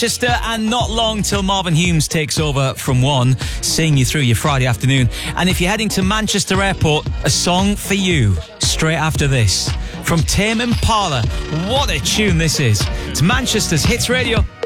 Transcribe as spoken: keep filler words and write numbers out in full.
Manchester, and not long till Marvin Humes takes over from one, seeing you through your Friday afternoon. And if you're heading to Manchester Airport, a song for you straight after this from Tame Impala. What a tune this is. It's Manchester's Hits Radio.